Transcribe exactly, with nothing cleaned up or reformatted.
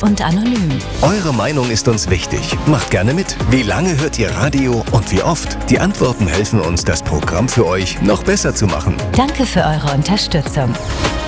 und anonym. Eure Meinung ist uns wichtig. Macht gerne mit. Wie lange hört ihr Radio und wie oft? Die Antworten helfen uns, das Programm für euch noch besser zu machen. Danke für eure Unterstützung.